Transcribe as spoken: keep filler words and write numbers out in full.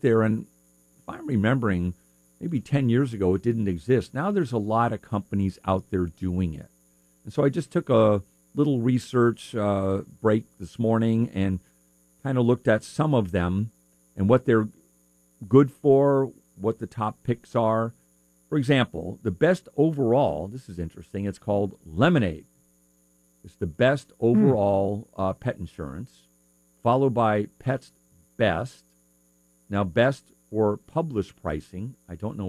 there, and if I'm remembering, maybe ten years ago it didn't exist. Now there's a lot of companies out there doing it. And so I just took a little research uh, break this morning and kind of looked at some of them and what they're good for, what the top picks are. For example, the best overall, this is interesting, it's called Lemonade. It's the best overall mm. uh, pet insurance, followed by Pets Best. Now, best for published pricing, I don't know